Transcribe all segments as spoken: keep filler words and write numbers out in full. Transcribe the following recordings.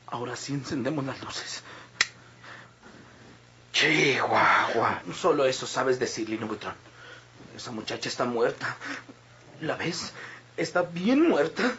Ahora sí encendemos las luces. Chihuahua. Solo eso sabes decir, Lino Buitrón. Esa muchacha está muerta. ¿La ves? Está bien muerta.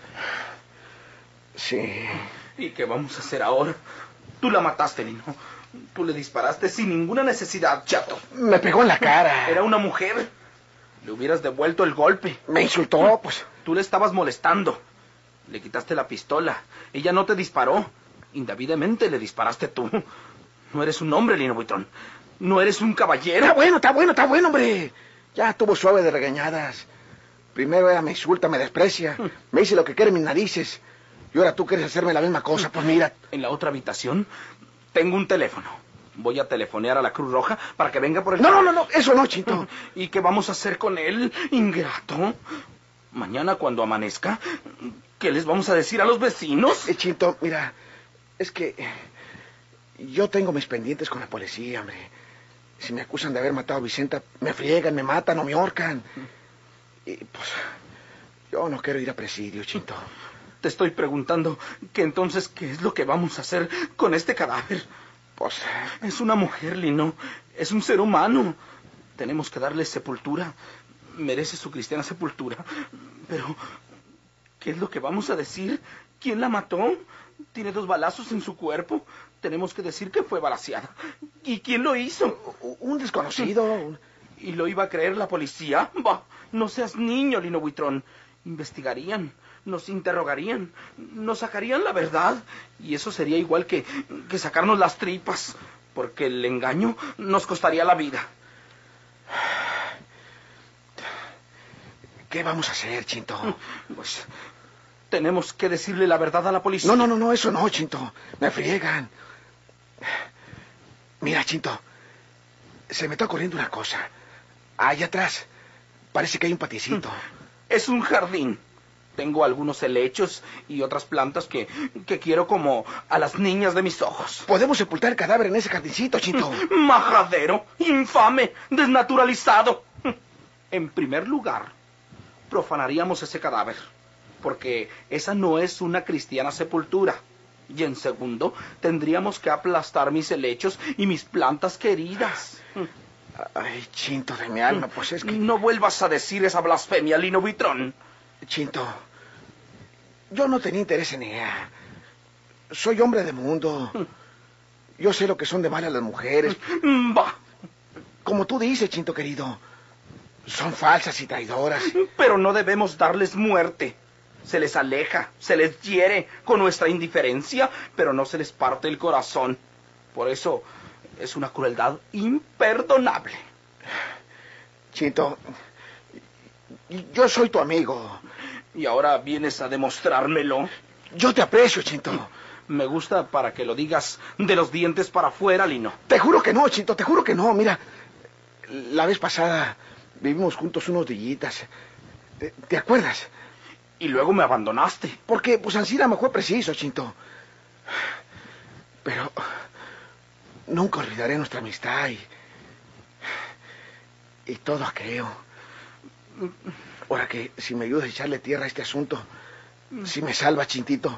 Sí. ¿Y qué vamos a hacer ahora? Tú la mataste, Lino. Tú le disparaste sin ninguna necesidad, chato. Me pegó en la cara. Era una mujer. Le hubieras devuelto el golpe. Me insultó, pues. Tú le estabas molestando. Le quitaste la pistola. Ella no te disparó. Indebidamente le disparaste tú. No eres un hombre, Lino Buitrón. No eres un caballero. Está bueno, está bueno, está bueno, hombre. Ya estuvo suave de regañadas. Primero ella me insulta, me desprecia. Me dice lo que quiere mis narices. Y ahora tú quieres hacerme la misma cosa. Pues mira. En la otra habitación tengo un teléfono. Voy a telefonear a la Cruz Roja para que venga por el... No, no, no, no, eso no, Chinto. ¿Y qué vamos a hacer con él, ingrato? Mañana cuando amanezca, ¿qué les vamos a decir a los vecinos? Eh, Chinto, mira, es que yo tengo mis pendientes con la policía, hombre. Si me acusan de haber matado a Vicenta, me friegan, me matan o me ahorcan. Y pues yo no quiero ir a presidio, Chinto. Te estoy preguntando que entonces, ¿qué es lo que vamos a hacer con este cadáver? Pues es una mujer, Lino. Es un ser humano. Tenemos que darle sepultura. Merece su cristiana sepultura. Pero, ¿qué es lo que vamos a decir? ¿Quién la mató? Tiene dos balazos en su cuerpo. Tenemos que decir que fue balaceada. ¿Y quién lo hizo? Un desconocido. ¿Y lo iba a creer la policía? Bah, no seas niño, Lino Buitrón. Investigarían, nos interrogarían, nos sacarían la verdad. Y eso sería igual que, que sacarnos las tripas. Porque el engaño nos costaría la vida. ¿Qué vamos a hacer, Chinto? Pues tenemos que decirle la verdad a la policía. No, no, no, no, eso no, Chinto. Me friegan. Mira, Chinto, se me está ocurriendo una cosa. Allá atrás parece que hay un paticito. Es un jardín. Tengo algunos helechos y otras plantas que, que quiero como a las niñas de mis ojos. Podemos sepultar el cadáver en ese jardincito, Chinto. Majadero, infame, desnaturalizado. En primer lugar, profanaríamos ese cadáver, porque esa no es una cristiana sepultura. Y en segundo, tendríamos que aplastar mis helechos y mis plantas queridas. Ay, Chinto de mi alma, pues es que... No vuelvas a decir esa blasfemia, Lino Buitrón. Chinto, yo no tenía interés en ella. Soy hombre de mundo. Yo sé lo que son de malas las mujeres. Bah. Como tú dices, Chinto querido, son falsas y traidoras. Pero no debemos darles muerte. Se les aleja, se les hiere con nuestra indiferencia, pero no se les parte el corazón. Por eso es una crueldad imperdonable. Chinto, yo soy tu amigo. Y ahora vienes a demostrármelo. Yo te aprecio, Chinto. Me gusta para que lo digas de los dientes para afuera, Lino. Te juro que no, Chinto, te juro que no. Mira, la vez pasada vivimos juntos unos dillitas. ¿Te, te acuerdas? Y luego me abandonaste. Porque, pues, Ancira me fue preciso, Chinto. Pero nunca olvidaré nuestra amistad y... y todo aquello. Ahora que si me ayudas a echarle tierra a este asunto, si me salvas, Chintito,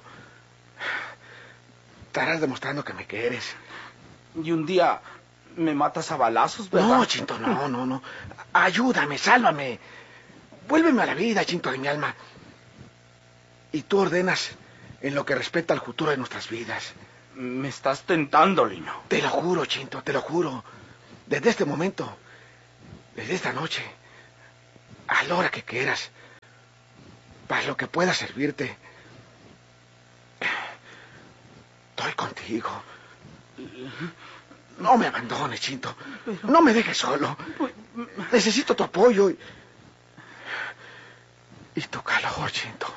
estarás demostrando que me quieres. Y un día me matas a balazos, ¿verdad? No, Chinto, no, no, no. Ayúdame, sálvame. Vuélveme a la vida, Chinto de mi alma. Y tú ordenas en lo que respecta al futuro de nuestras vidas. Me estás tentando, Lino. Te lo juro, Chinto, te lo juro. Desde este momento, desde esta noche, a la hora que quieras, para lo que pueda servirte, estoy contigo. No me abandones, Chinto. No me dejes solo. Necesito tu apoyo y, y tu calor, Chinto.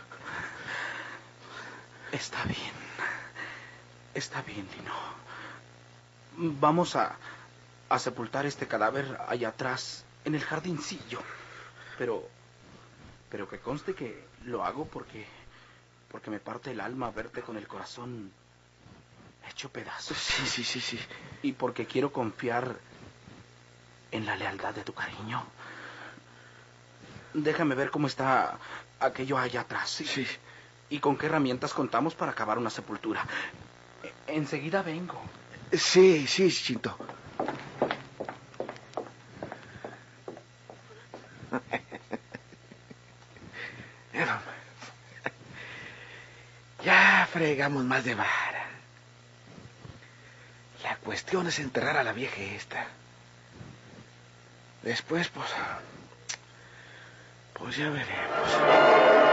Está bien. Está bien, Lino. Vamos a, a sepultar este cadáver allá atrás, en el jardincillo. Pero, pero que conste que lo hago porque, porque me parte el alma verte con el corazón hecho pedazos. Sí, sí, sí, sí. Y porque quiero confiar en la lealtad de tu cariño. Déjame ver cómo está aquello allá atrás. Sí. Y, y con qué herramientas contamos para cavar una sepultura. Enseguida vengo. Sí, sí, Chinto. Ya fregamos más de vara. La cuestión es enterrar a la vieja esta. Después, pues... Pues ya veremos.